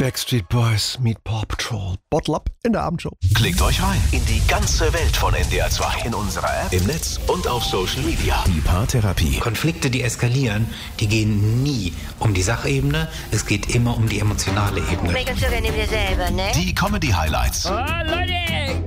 Backstreet Boys meet Paw Patrol. Bottle up in der Abendshow. Klickt euch rein in die ganze Welt von NDR 2. In unserer App, im Netz und auf Social Media. Die Paartherapie. Konflikte, die eskalieren, die gehen nie um die Sachebene. Es geht immer um die emotionale Ebene. Make up so gerne wieder selber, ne? Die Comedy-Highlights. Oh, Leute,